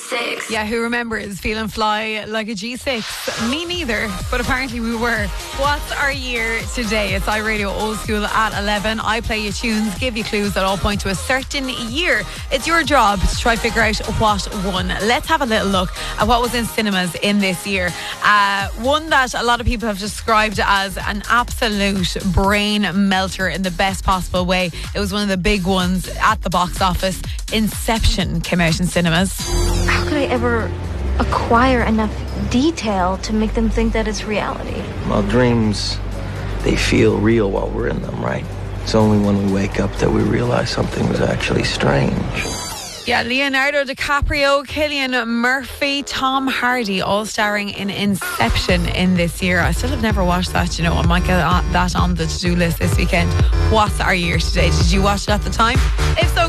G6. Yeah, who remembers feeling fly like a G6? Me neither, but apparently we were. What's our year today? It's iRadio Old School at 11. I play you tunes, give you clues that all point to a certain year. It's your job to try to figure out what won. Let's have a little look at what was in cinemas in this year. One that a lot of people have described as an absolute brain melter in the best possible way. It was one of the big ones at the box office. Inception came out in cinemas. How could I ever acquire enough detail to make them think that it's reality? Well, dreams, they feel real while we're in them, right? It's only when we wake up that we realize something was actually strange. Yeah, Leonardo DiCaprio, Cillian Murphy, Tom Hardy, all starring in Inception in this year. I still have never watched that, you know. I might get that on the to-do list this weekend. What's our year today? Did you watch it at the time? If so,